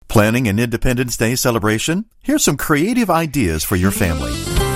Planning an Independence Day celebration? Here's some creative ideas for your family.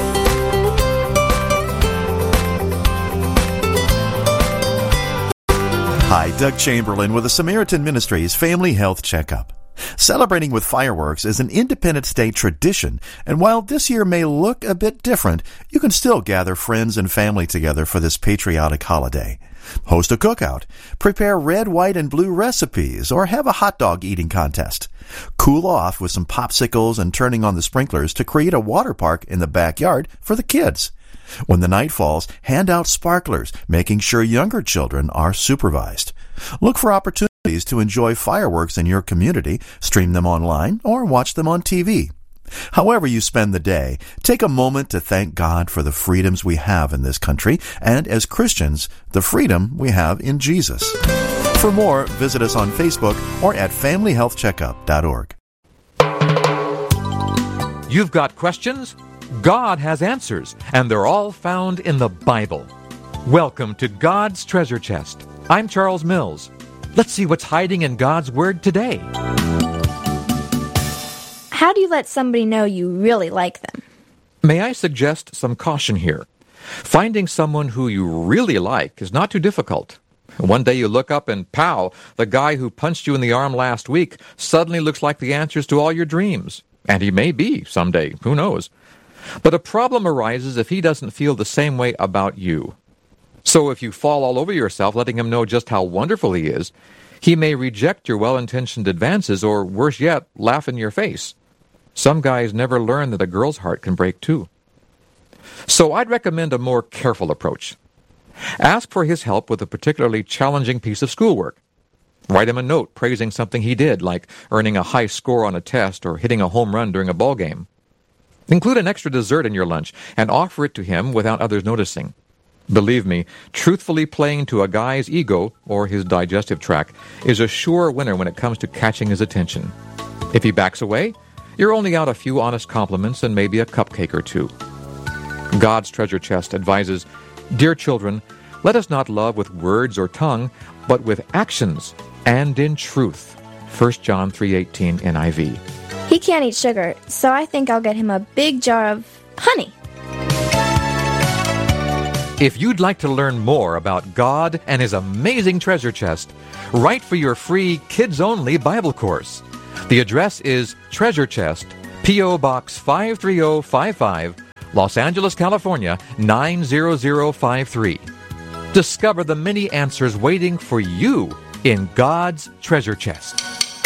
Hi, Doug Chamberlain with the Samaritan Ministries Family Health Checkup. Celebrating with fireworks is an Independence Day tradition, and while this year may look a bit different, you can still gather friends and family together for this patriotic holiday. Host a cookout, prepare red, white, and blue recipes, or have a hot dog eating contest. Cool off with some popsicles and turning on the sprinklers to create a water park in the backyard for the kids. When the night falls, hand out sparklers, making sure younger children are supervised. Look for opportunities to enjoy fireworks in your community, stream them online, or watch them on TV. However you spend the day, take a moment to thank God for the freedoms we have in this country, and as Christians, the freedom we have in Jesus. For more, visit us on Facebook or at familyhealthcheckup.org. You've got questions? God has answers, and they're all found in the Bible. Welcome to God's Treasure Chest. I'm Charles Mills. Let's see what's hiding in God's Word today. How do you let somebody know you really like them? May I suggest some caution here? Finding someone who you really like is not too difficult. One day you look up and pow, the guy who punched you in the arm last week suddenly looks like the answers to all your dreams. And he may be someday, who knows? But a problem arises if he doesn't feel the same way about you. So if you fall all over yourself letting him know just how wonderful he is, he may reject your well-intentioned advances or, worse yet, laugh in your face. Some guys never learn that a girl's heart can break too. So I'd recommend a more careful approach. Ask for his help with a particularly challenging piece of schoolwork. Write him a note praising something he did, like earning a high score on a test or hitting a home run during a ball game. Include an extra dessert in your lunch and offer it to him without others noticing. Believe me, truthfully playing to a guy's ego, or his digestive tract, is a sure winner when it comes to catching his attention. If he backs away, you're only out a few honest compliments and maybe a cupcake or two. God's Treasure Chest advises, "Dear children, let us not love with words or tongue, but with actions and in truth." 1 John 3:18 NIV. He can't eat sugar, so I think I'll get him a big jar of honey. If you'd like to learn more about God and His amazing treasure chest, write for your free kids-only Bible course. The address is Treasure Chest, P.O. Box 53055, Los Angeles, California, 90053. Discover the many answers waiting for you in God's treasure chest.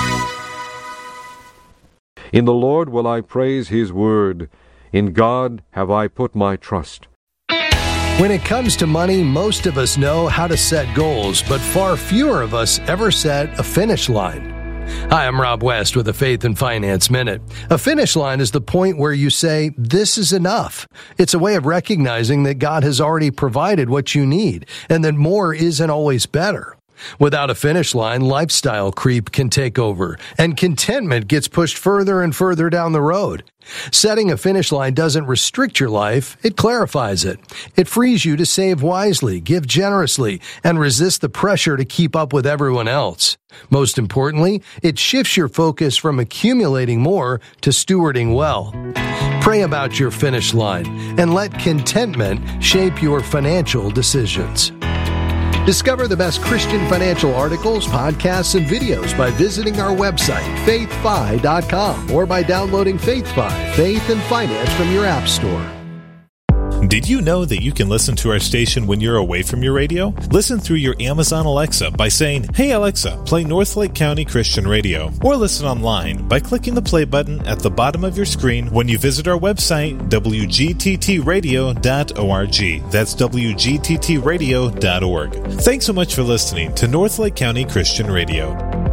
In the Lord will I praise His word. In God have I put my trust. When it comes to money, most of us know how to set goals, but far fewer of us ever set a finish line. Hi, I'm Rob West with a Faith and Finance Minute. A finish line is the point where you say, this is enough. It's a way of recognizing that God has already provided what you need, and that more isn't always better. Without a finish line, lifestyle creep can take over, and contentment gets pushed further and further down the road. Setting a finish line doesn't restrict your life, it clarifies it. It frees you to save wisely, give generously, and resist the pressure to keep up with everyone else. Most importantly, it shifts your focus from accumulating more to stewarding well. Pray about your finish line, and let contentment shape your financial decisions. Discover the best Christian financial articles, podcasts, and videos by visiting our website, faithfi.com, or by downloading FaithFi, Faith and Finance, from your app store. Did you know that you can listen to our station when you're away from your radio? Listen through your Amazon Alexa by saying, "Hey Alexa, play Northlake County Christian Radio." Or listen online by clicking the play button at the bottom of your screen when you visit our website, wgttradio.org. That's wgttradio.org. Thanks so much for listening to Northlake County Christian Radio.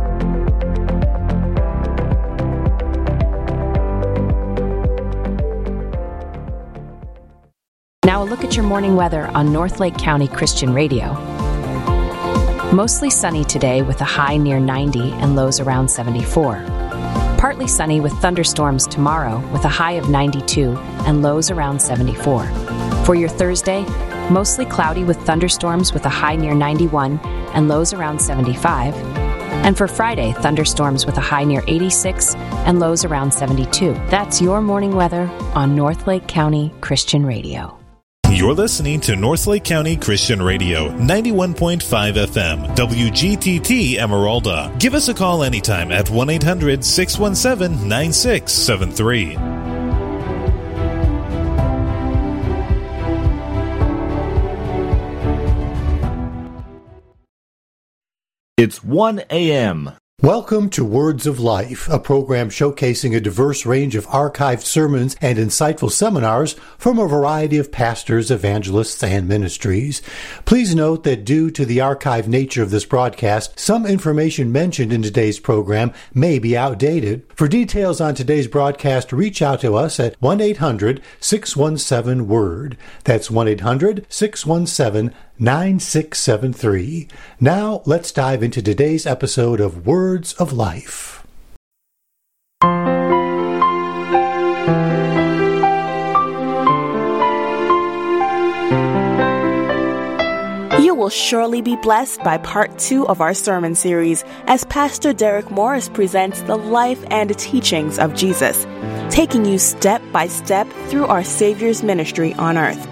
Now a look at your morning weather on Northlake County Christian Radio. Mostly sunny today with a high near 90 and lows around 74. Partly sunny with thunderstorms tomorrow with a high of 92 and lows around 74. For your Thursday, mostly cloudy with thunderstorms with a high near 91 and lows around 75. And for Friday, thunderstorms with a high near 86 and lows around 72. That's your morning weather on Northlake County Christian Radio. You're listening to Northlake County Christian Radio, 91.5 FM, WGTT Emeralda. Give us a call anytime at 1-800-617-9673. It's 1 a.m. Welcome to Words of Life, a program showcasing a diverse range of archived sermons and insightful seminars from a variety of pastors, evangelists, and ministries. Please note that due to the archived nature of this broadcast, some information mentioned in today's program may be outdated. For details on today's broadcast, reach out to us at 1-800-617-WORD. That's 1-800-617-9673. Now, let's dive into today's episode of Words of Life. You will surely be blessed by part 2 of our sermon series as Pastor Derek Morris presents the life and teachings of Jesus, taking you step by step through our Savior's ministry on earth.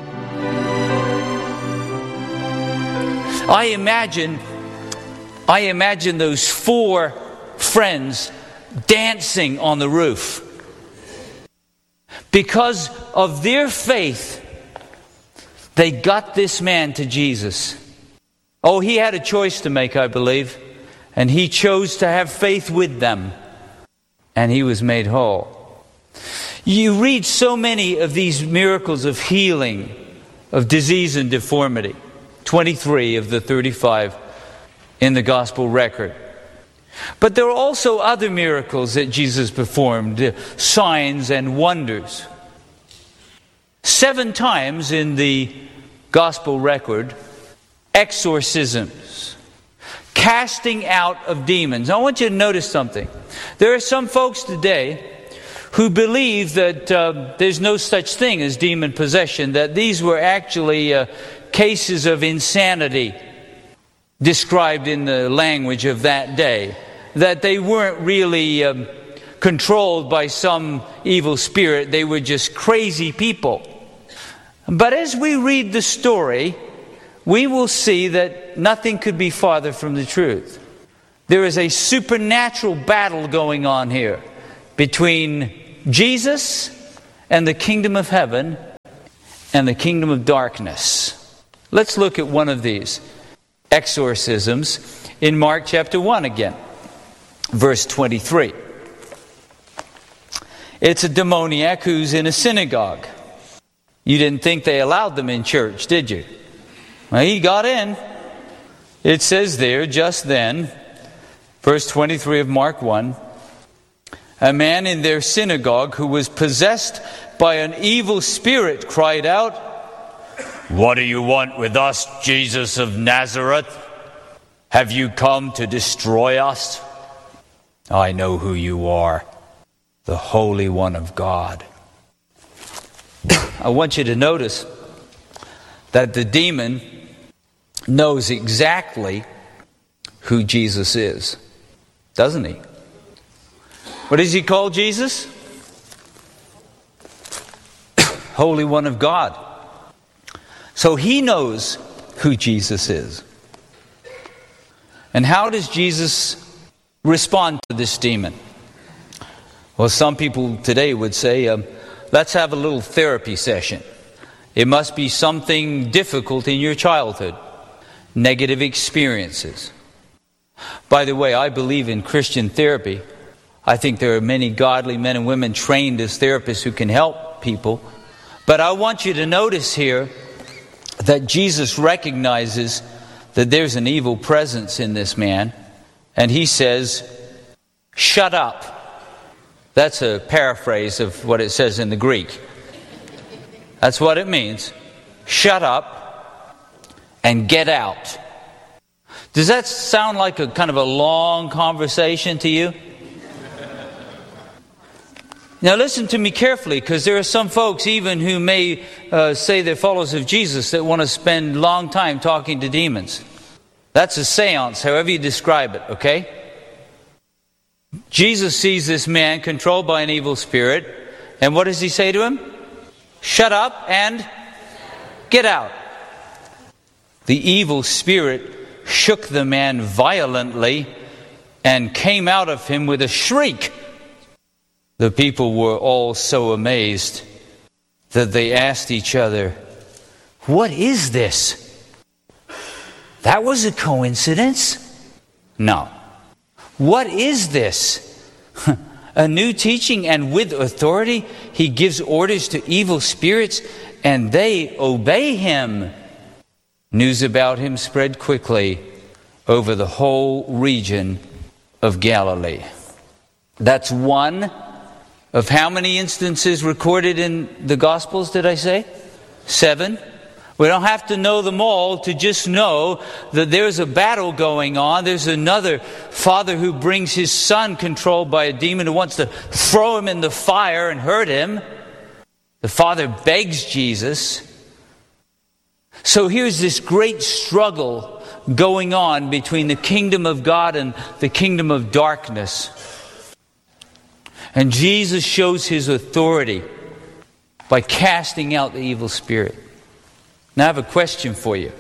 I imagine those 4 friends dancing on the roof. Because of their faith, they got this man to Jesus. Oh, he had a choice to make, I believe, and he chose to have faith with them, and he was made whole. You read so many of these miracles of healing, of disease and deformity. 23 of the 35 in the gospel record. But there are also other miracles that Jesus performed, signs and wonders. 7 times in the gospel record, exorcisms, casting out of demons. Now, I want you to notice something. There are some folks today who believe that there's no such thing as demon possession, that these were actually cases of insanity described in the language of that day, that they weren't really controlled by some evil spirit, they were just crazy people. But as we read the story, we will see that nothing could be farther from the truth. There is a supernatural battle going on here between Jesus and the kingdom of heaven and the kingdom of darkness. Let's look at one of these exorcisms in Mark chapter 1 again, verse 23. It's a demoniac who's in a synagogue. You didn't think they allowed them in church, did you? Well, he got in. It says there, just then, verse 23 of Mark 1, a man in their synagogue who was possessed by an evil spirit cried out, "What do you want with us, Jesus of Nazareth? Have you come to destroy us? I know who you are, the Holy One of God." I want you to notice that the demon knows exactly who Jesus is, doesn't he? What does he call Jesus? Holy One of God. So he knows who Jesus is. And how does Jesus respond to this demon? Well, some people today would say, let's have a little therapy session. It must be something difficult in your childhood. Negative experiences. By the way, I believe in Christian therapy. I think there are many godly men and women trained as therapists who can help people. But I want you to notice here that Jesus recognizes that there's an evil presence in this man. And he says, "Shut up." That's a paraphrase of what it says in the Greek. That's what it means. Shut up and get out. Does that sound like a kind of a long conversation to you? Now listen to me carefully, because there are some folks even who may say they're followers of Jesus that want to spend long time talking to demons. That's a seance, however you describe it, okay? Jesus sees this man controlled by an evil spirit, and what does he say to him? Shut up and get out. The evil spirit shook the man violently and came out of him with a shriek. The people were all so amazed that they asked each other, "What is this? That was a coincidence?" No. What is this? A new teaching, and with authority he gives orders to evil spirits and they obey him. News about him spread quickly over the whole region of Galilee. That's one of how many instances recorded in the Gospels, did I say? 7. We don't have to know them all to just know that there's a battle going on. There's another father who brings his son controlled by a demon who wants to throw him in the fire and hurt him. The father begs Jesus. So here's this great struggle going on between the kingdom of God and the kingdom of darkness. And Jesus shows his authority by casting out the evil spirit. Now I have a question for you.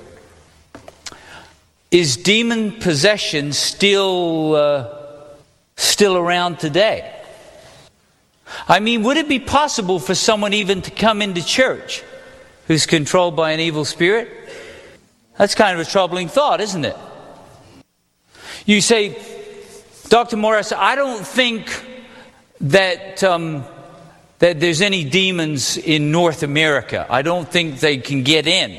Is demon possession still around today? I mean, would it be possible for someone even to come into church who's controlled by an evil spirit? That's kind of a troubling thought, isn't it? You say, Dr. Morris, I don't think that there's any demons in North America. I don't think they can get in.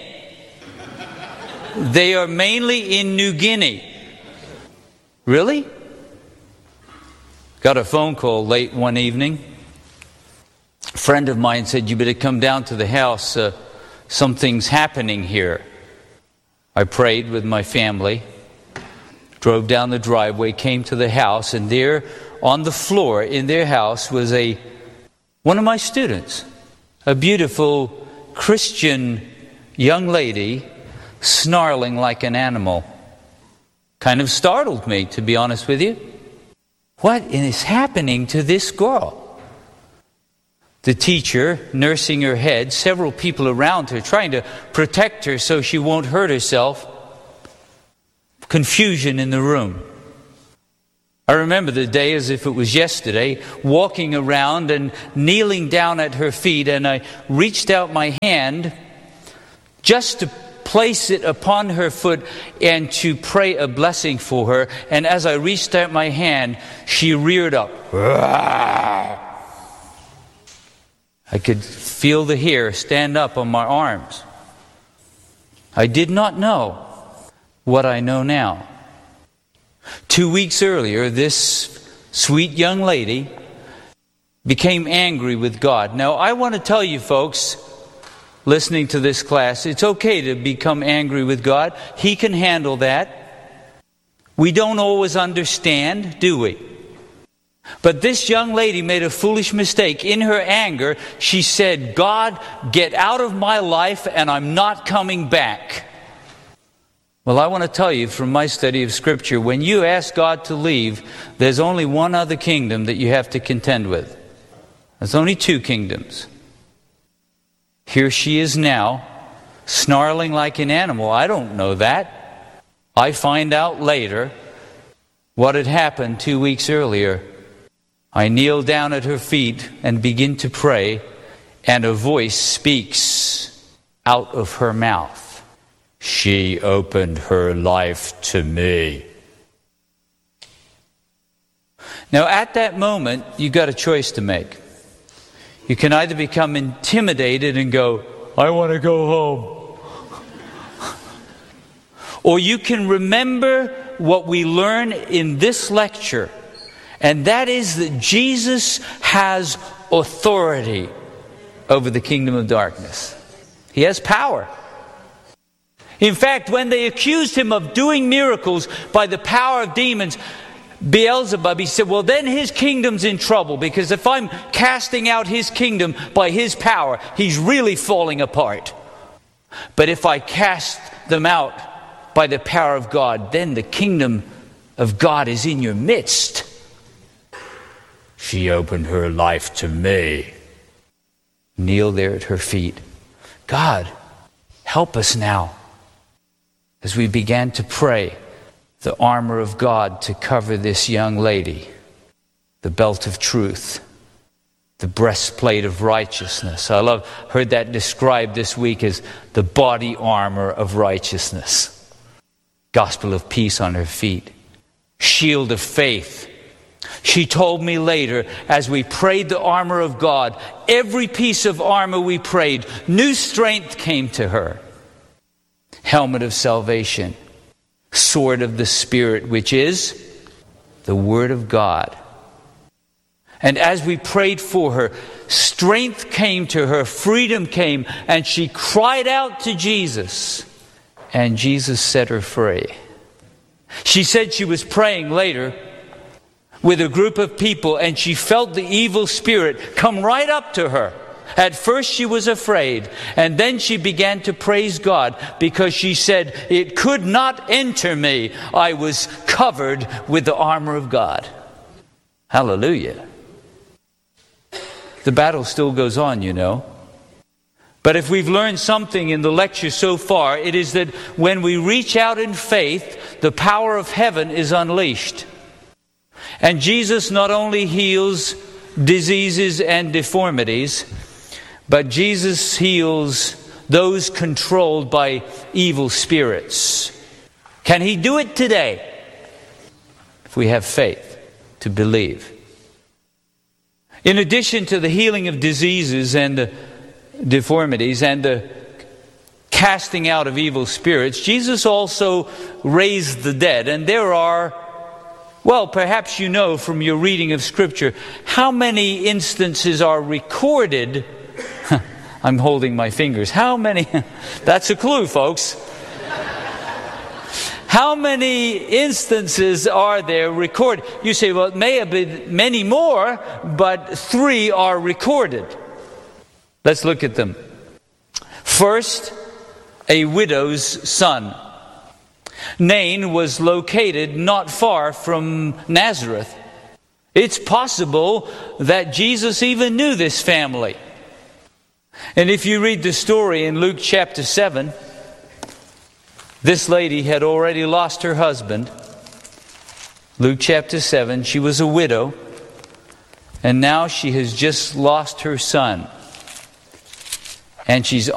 They are mainly in New Guinea. Really? Got a phone call late one evening. A friend of mine said, "You better come down to the house. Something's happening here." I prayed with my family, drove down the driveway, came to the house, and there on the floor in their house was one of my students, a beautiful Christian young lady, snarling like an animal. Kind of startled me, to be honest with you. What is happening to this girl? The teacher nursing her head, several people around her trying to protect her so she won't hurt herself. Confusion in the room. I remember the day as if it was yesterday, walking around and kneeling down at her feet, and I reached out my hand just to place it upon her foot and to pray a blessing for her. And as I reached out my hand, she reared up. I could feel the hair stand up on my arms. I did not know what I know now. 2 weeks earlier, this sweet young lady became angry with God. Now, I want to tell you folks, listening to this class, it's okay to become angry with God. He can handle that. We don't always understand, do we? But this young lady made a foolish mistake. In her anger, she said, "God, get out of my life and I'm not coming back." Well, I want to tell you from my study of Scripture, when you ask God to leave, there's only one other kingdom that you have to contend with. There's only 2 kingdoms. Here she is now, snarling like an animal. I don't know that. I find out later what had happened 2 weeks earlier. I kneel down at her feet and begin to pray, and a voice speaks out of her mouth. She opened her life to me. Now, at that moment, you got a choice to make. You can either become intimidated and go, "I want to go home." Or you can remember what we learn in this lecture, and that is that Jesus has authority over the kingdom of darkness. He has power. In fact, when they accused him of doing miracles by the power of demons, Beelzebub, he said, well, then his kingdom's in trouble, because if I'm casting out his kingdom by his power, he's really falling apart. But if I cast them out by the power of God, then the kingdom of God is in your midst. she opened her life to me. Kneel there at her feet. God, help us now as we began to pray the armor of God to cover this young lady, the belt of truth, the breastplate of righteousness. I heard that described this week as the body armor of righteousness. Gospel of peace on her feet. Shield of faith. She told me later, as we prayed the armor of God, every piece of armor we prayed, new strength came to her. Helmet of salvation. Sword of the Spirit, which is the Word of God. And as we prayed for her, strength came to her, freedom came, and she cried out to Jesus. And Jesus set her free. She said she was praying later with a group of people, and she felt the evil spirit come right up to her. At first she was afraid, and then she began to praise God because she said, "It could not enter me. I was covered with the armor of God." Hallelujah. The battle still goes on, you know. But if we've learned something in the lecture so far, it is that when we reach out in faith, the power of heaven is unleashed. And Jesus not only heals diseases and deformities, but Jesus heals those controlled by evil spirits. Can He do it today? If we have faith to believe. In addition to the healing of diseases and deformities and the casting out of evil spirits, Jesus also raised the dead. And there are, well, perhaps you know from your reading of Scripture, how many instances are recorded. I'm holding my fingers. How many? That's a clue, folks. How many instances are there recorded? You say, well, it may have been many more, but 3 are recorded. Let's look at them. First, a widow's son. Nain was located not far from Nazareth. It's possible that Jesus even knew this family. And if you read the story in Luke chapter 7, this lady had already lost her husband. Luke chapter 7, she was a widow, and now she has just lost her son. And she's